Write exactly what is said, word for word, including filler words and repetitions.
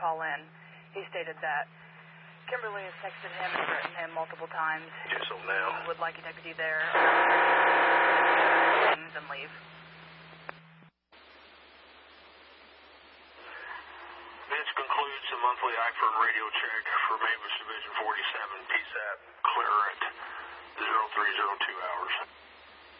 call in. He stated that Kimberly has texted him and threatened him multiple times. Yes, so now. He would like a deputy there. And leave. This concludes the monthly Eiford radio check for Mavis Division forty-seven. P S A P, clear at zero three zero two hours.